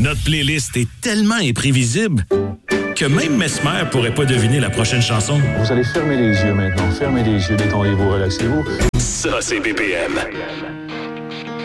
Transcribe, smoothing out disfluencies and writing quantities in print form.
Notre playlist est tellement imprévisible que même Mesmer pourrait pas deviner la prochaine chanson. Vous allez fermer les yeux maintenant. Fermez les yeux, détendez-vous, relaxez-vous. Ça, c'est BPM.